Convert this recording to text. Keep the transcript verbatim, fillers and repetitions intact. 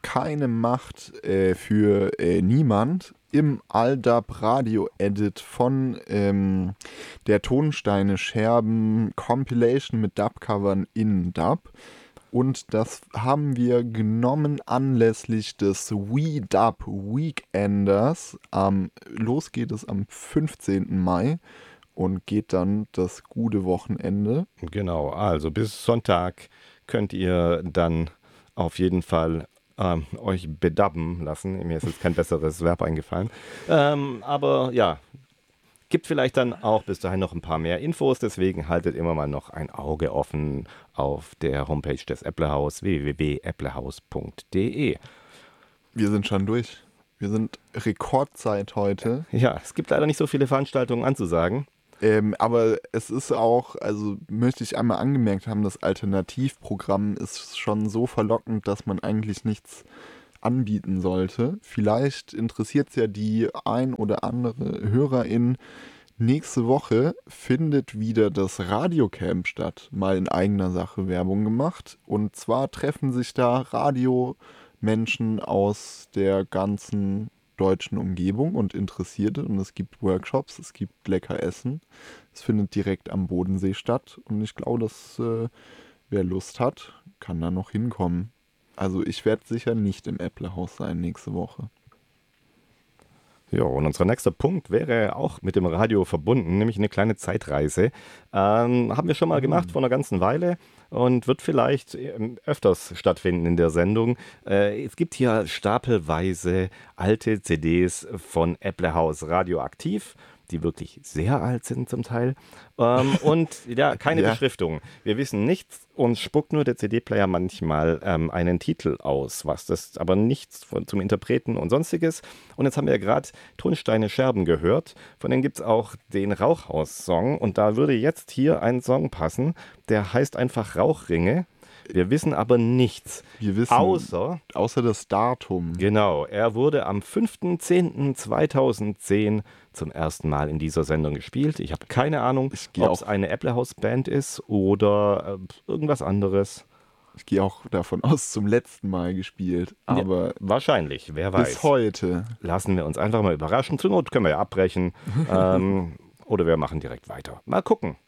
keine Macht äh, für äh, niemand im All-Dub Radio Edit von ähm, der Tonsteine Scherben Compilation mit Dub-Covern in Dub. Und das haben wir genommen anlässlich des We Dub Weekenders. Ähm, los geht es am fünfzehnten Mai und geht dann das gute Wochenende. Genau, also bis Sonntag könnt ihr dann auf jeden Fall ähm, euch bedubben lassen. Mir ist jetzt kein besseres Verb eingefallen. Ähm, aber ja, gibt vielleicht dann auch bis dahin noch ein paar mehr Infos. Deswegen haltet immer mal noch ein Auge offen auf der Homepage des Äpplehaus w w w punkt äpplehaus punkt d e. Wir sind schon durch. Wir sind Rekordzeit heute. Ja, es gibt leider nicht so viele Veranstaltungen anzusagen. Ähm, aber es ist auch, also möchte ich einmal angemerkt haben, das Alternativprogramm ist schon so verlockend, dass man eigentlich nichts anbieten sollte. Vielleicht interessiert es ja die ein oder andere Hörerin. Nächste Woche findet wieder das Radiocamp statt. Mal in eigener Sache Werbung gemacht. Und zwar treffen sich da Radiomenschen aus der ganzen deutschen Umgebung und Interessierte. Und es gibt Workshops, es gibt lecker Essen. Es findet direkt am Bodensee statt. Und ich glaube, dass äh, wer Lust hat, kann da noch hinkommen. Also ich werde sicher nicht im Äpplehaus sein nächste Woche. Ja, und unser nächster Punkt wäre auch mit dem Radio verbunden, nämlich eine kleine Zeitreise. Ähm, haben wir schon mal gemacht vor einer ganzen Weile und wird vielleicht öfters stattfinden in der Sendung. Äh, es gibt hier stapelweise alte C Ds von Äpplehaus Radioaktiv, die wirklich sehr alt sind zum Teil. Ähm, und ja, keine ja. Beschriftung. Wir wissen nichts, uns spuckt nur der C D-Player manchmal ähm, einen Titel aus, was das aber nichts von, zum Interpreten und sonstiges. Und jetzt haben wir ja gerade Tonsteine Scherben gehört. Von denen gibt es auch den Rauchhaus-Song. Und da würde jetzt hier ein Song passen, der heißt einfach Rauchringe. Wir wissen aber nichts. Wir wissen außer, außer das Datum. Genau, er wurde am fünften zehnten zweitausendzehn zum ersten Mal in dieser Sendung gespielt. Ich habe keine Ahnung, ob es eine Äpplehaus-Band ist oder äh, irgendwas anderes. Ich gehe auch davon aus, zum letzten Mal gespielt. Aber ja, wahrscheinlich, wer weiß. Bis heute. Lassen wir uns einfach mal überraschen. Zur Not können wir ja abbrechen ähm, oder wir machen direkt weiter. Mal gucken.